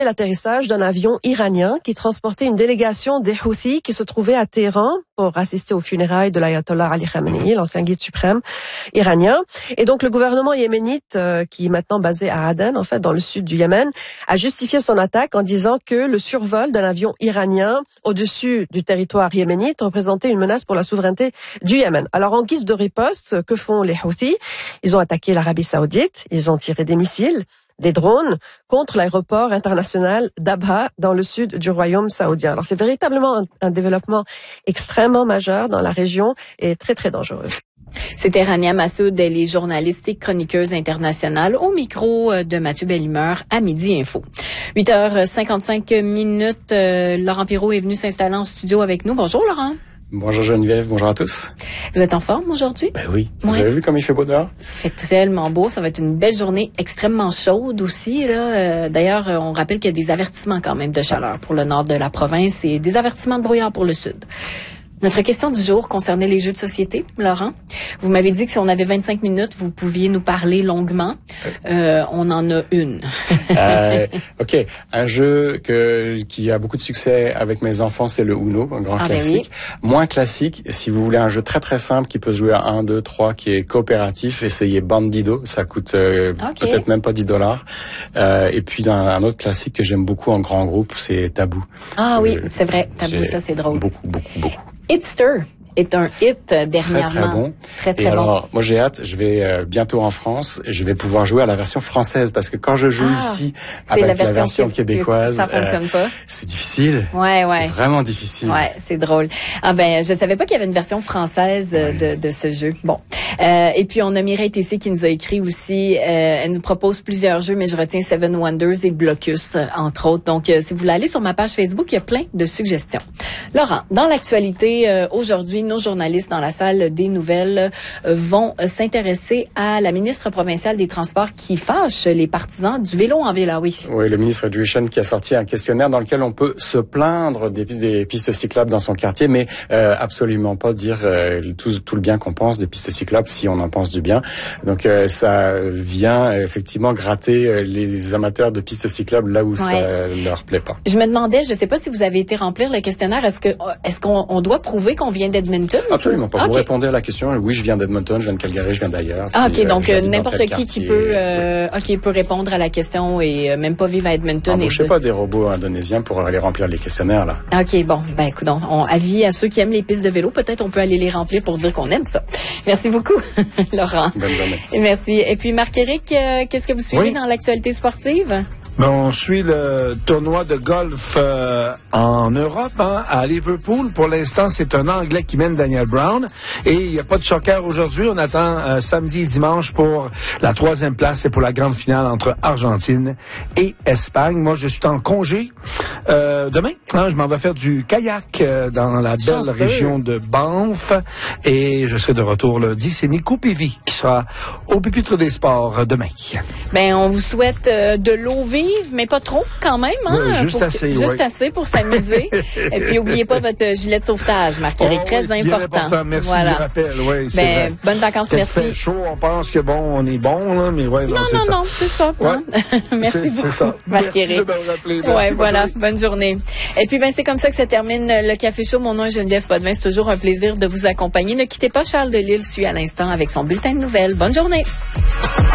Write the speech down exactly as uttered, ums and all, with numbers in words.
l'atterrissage d'un avion iranien qui transportait une délégation des Houthis qui se trouvait à Téhéran pour assister aux funérailles de l'ayatollah Ali Khamenei, l'ancien guide suprême iranien. Et donc le gouvernement yéménite, euh, qui est maintenant basé à Aden, en fait, dans le sud du Yémen, a justifié son attaque en disant que le survol d'un avion iranien au-dessus du territoire yéménite représentait une menace pour la souveraineté du Yémen. Alors en guise de riposte, que font les Houthis? Ils ont attaqué l'Arabie Saoudite, ils ont tiré des missiles, des drones contre l'aéroport international d'Abha dans le sud du royaume saoudien. Alors c'est véritablement un, un développement extrêmement majeur dans la région et très très dangereux. C'était Rania Massoud, elle est journaliste et chroniqueuse internationale au micro de Mathieu Bellimeur à Midi Info. huit heures cinquante-cinq minutes, euh, Laurent Pirot est venu s'installer en studio avec nous. Bonjour Laurent. Bonjour Geneviève, bonjour à tous. Vous êtes en forme aujourd'hui? Ben oui. Vous ouais. avez vu comme il fait beau dehors? Ça fait tellement beau. Ça va être une belle journée extrêmement chaude aussi, là. Euh, d'ailleurs, on rappelle qu'il y a des avertissements quand même de chaleur pour le nord de la province et des avertissements de brouillard pour le sud. Notre question du jour concernait les jeux de société, Laurent. Vous m'avez dit que si on avait vingt-cinq minutes, vous pouviez nous parler longuement. Euh, on en a une. euh, OK. Un jeu que qui a beaucoup de succès avec mes enfants, c'est le Uno, un grand ah, classique. Ben oui. Moins classique, si vous voulez un jeu très très simple qui peut se jouer à un, deux, trois, qui est coopératif, essayez Bandido. Ça coûte euh, okay. peut-être même pas dix dollars. Euh, et puis un, un autre classique que j'aime beaucoup en grand groupe, c'est Tabou. Ah euh, oui, c'est vrai. Tabou, ça c'est drôle. Beaucoup, beaucoup, beaucoup. Hitster est un hit dernièrement. Très, très bon. Très, très et bon. alors, moi, j'ai hâte. Je vais euh, bientôt en France et je vais pouvoir jouer à la version française parce que quand je joue ah, ici avec la version, la version québécoise, ça fonctionne euh, pas. C'est difficile. Ouais, ouais. C'est vraiment difficile. Ouais, c'est drôle. Ah ben, je savais pas qu'il y avait une version française ouais. de, de ce jeu. Bon. Euh, et puis, on a Mireille Tessé qui nous a écrit aussi. Euh, elle nous propose plusieurs jeux, mais je retiens Seven Wonders et Blocus, entre autres. Donc, euh, si vous voulez aller sur ma page Facebook, il y a plein de suggestions. Laurent, dans l'actualité, euh, aujourd'hui, nos journalistes dans la salle des nouvelles euh, vont euh, s'intéresser à la ministre provinciale des Transports qui fâche les partisans du vélo en ville. Ah oui. Oui, le ministre Duchesne qui a sorti un questionnaire dans lequel on peut se plaindre des, des pistes cyclables dans son quartier, mais euh, absolument pas dire euh, tout, tout le bien qu'on pense des pistes cyclables si on en pense du bien. Donc euh, ça vient effectivement gratter euh, les amateurs de pistes cyclables là où ouais. ça leur plaît pas. Je me demandais, je sais pas si vous avez été remplir le questionnaire, est-ce que est-ce qu'on on doit prouver qu'on vient d'Edmonton? Absolument pas. Okay. Vous répondez à la question, oui, je viens d'Edmonton, je viens de Calgary, je viens d'ailleurs. Ah, OK, puis, donc euh, n'importe qui quartier. qui peut euh, OK, peut répondre à la question et euh, même pas vivre à Edmonton. Ah, bon, et je sais pas des robots indonésiens pour aller remplir les questionnaires là. OK, bon, ben écoute, on, on avis à ceux qui aiment les pistes de vélo, peut-être on peut aller les remplir pour dire qu'on aime ça. Merci beaucoup, Laurent. Bonne journée. Et merci. Et puis Marc-Éric, euh, qu'est-ce que vous suivez oui. dans l'actualité sportive? Ben, on suit le tournoi de golf euh, en Europe, hein, à Liverpool. Pour l'instant, c'est un Anglais qui mène Daniel Brown. Et il n'y a pas de soccer aujourd'hui. On attend euh, samedi et dimanche pour la troisième place et pour la grande finale entre Argentine et Espagne. Moi, je suis en congé euh, demain. Hein, je m'en vais faire du kayak euh, dans la belle Chanceux. région de Banff. Et je serai de retour lundi. C'est Nico Pévy qui sera au pupitre des sports demain. Ben, on vous souhaite euh, de l'eau vive, mais pas trop quand même. Hein, oui, juste pour, assez. Juste oui. assez pour s'amuser. Et puis, n'oubliez pas votre gilet de sauvetage, Marc-Éric, oh, très oui, important. important. Merci voilà. du rappel. Oui, c'est ben, vrai. Bonnes vacances, Quand merci. il fait chaud, on pense que bon, on est bon, là, mais ouais, non, non, c'est non, ça. non, c'est ça. Ouais. Hein? Merci c'est, beaucoup, c'est ça. Marc-Éric. Merci de me rappeler. Merci, ouais, voilà. Marc-Éric. Bonne journée. Et puis, ben, c'est comme ça que ça termine le Café Chaud. Mon nom est Geneviève Potvin. C'est toujours un plaisir de vous accompagner. Ne quittez pas. Charles Delisle suit à l'instant avec son bulletin de nouvelles. Bonne journée.